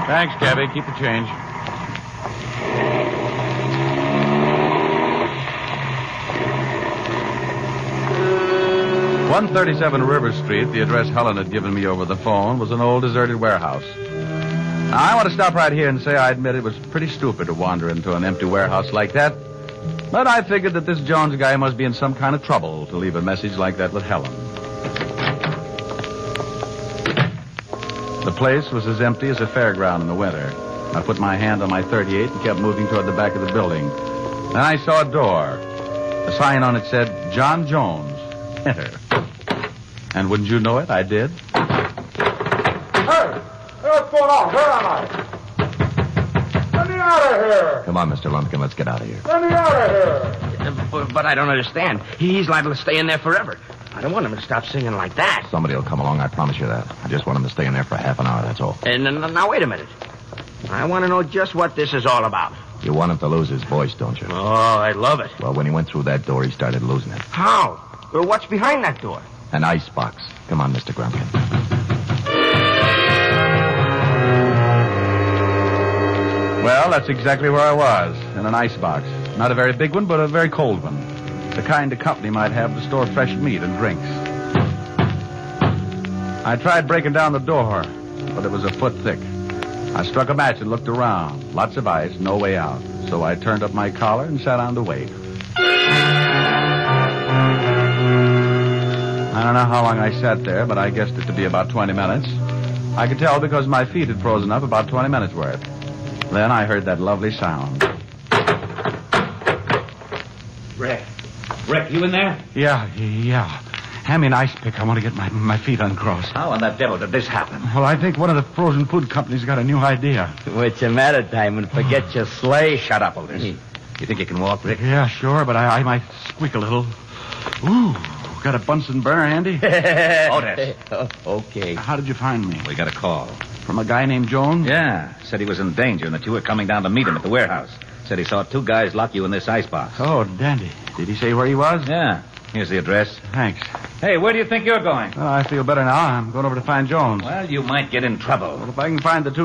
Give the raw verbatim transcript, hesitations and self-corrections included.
Thanks, Cabby. Keep the change. one thirty-seven River Street, the address Helen had given me over the phone, was an old deserted warehouse. Now, I want to stop right here and say I admit it was pretty stupid to wander into an empty warehouse like that. But I figured that this Jones guy must be in some kind of trouble to leave a message like that with Helen. The place was as empty as a fairground in the winter. I put my hand on my thirty-eight and kept moving toward the back of the building. Then I saw a door. A sign on it said, John Jones, enter. And wouldn't you know it, I did. Hey! What's going on? Where am I? Let me out of here! Come on, Mister Lumpkin, let's get out of here. Let me out of here! Uh, but, but I don't understand. He's liable to stay in there forever. I don't want him to stop singing like that. Somebody will come along, I promise you that. I just want him to stay in there for half an hour, that's all. And uh, now, wait a minute. I want to know just what this is all about. You want him to lose his voice, don't you? Oh, I love it. Well, when he went through that door, he started losing it. How? Well, what's behind that door? An ice box. Come on, Mister Grumpkin. Well, that's exactly where I was, in an icebox. Not a very big one, but a very cold one. The kind a company might have to store fresh meat and drinks. I tried breaking down the door, but it was a foot thick. I struck a match and looked around. Lots of ice, no way out. So I turned up my collar and sat down to wait. I don't know how long I sat there, but I guessed it to be about twenty minutes. I could tell because my feet had frozen up about twenty minutes worth. Then I heard that lovely sound. Rick. Rick, you in there? Yeah, yeah. Hand me an ice pick. I want to get my, my feet uncrossed. How in the devil did this happen? Well, I think one of the frozen food companies got a new idea. What's the matter, Diamond? Forget your sleigh. Shut up, Otis. You think you can walk, Rick? Yeah, sure, but I, I might squeak a little. Ooh, got a Bunsen burner handy? Otis. Oh, okay. How did you find me? We got a call. From a guy named Jones? Yeah. Said he was in danger and that you were coming down to meet him at the warehouse. Said he saw two guys lock you in this icebox. Oh, dandy. Did he say where he was? Yeah. Here's the address. Thanks. Hey, where do you think you're going? Well, I feel better now. I'm going over to find Jones. Well, you might get in trouble. Well, if I can find the two